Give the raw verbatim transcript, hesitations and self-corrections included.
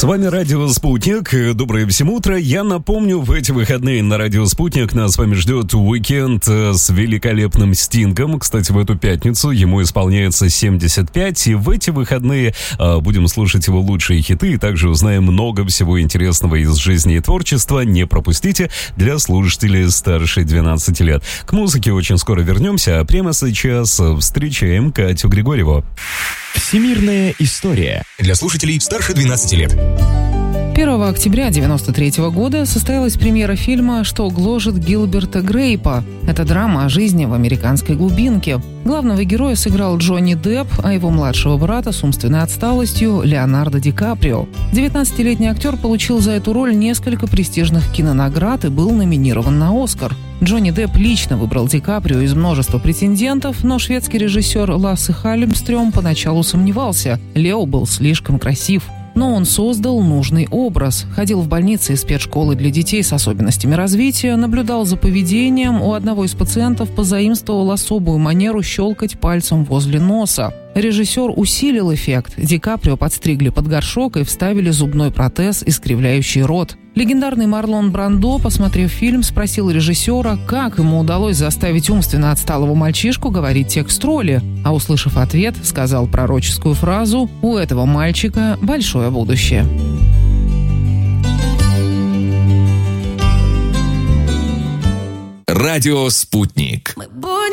вами Радио Спутник. Доброе всем утро. Я напомню, в эти выходные на Радио Спутник нас с вами ждет уикенд с великолепным Стингом. Кстати, в эту пятницу ему исполняется семьдесят пять, и в эти выходные а, будем слушать его лучшие хиты, и также узнаем много всего интересного из жизни и творчества. Не пропустите, для слушателей старше двенадцати лет. К музыке очень скоро вернемся, а прямо сейчас встречаем Катю Григорьеву. Всемирная история для слушателей старше двенадцати лет. первого октября девяносто третьего года состоялась премьера фильма «Что гложет Гилберта Грейпа». Это драма о жизни в американской глубинке. Главного героя сыграл Джонни Депп, а его младшего брата с умственной отсталостью Леонардо Ди Каприо. девятнадцатилетний актер получил за эту роль несколько престижных кинонаград и был номинирован на «Оскар». Джонни Депп лично выбрал Ди Каприо из множества претендентов, но шведский режиссер Лассе Халльстрём поначалу сомневался. Лео был слишком красив. Но он создал нужный образ. Ходил в больницы и спецшколы для детей с особенностями развития, наблюдал за поведением. У одного из пациентов позаимствовал особую манеру щелкать пальцем возле носа. Режиссер усилил эффект. Ди Каприо подстригли под горшок и вставили зубной протез, искривляющий рот. Легендарный Марлон Брандо, посмотрев фильм, спросил режиссера, как ему удалось заставить умственно отсталого мальчишку говорить текст роли. А услышав ответ, сказал пророческую фразу: «У этого мальчика большое будущее». Радио «Спутник».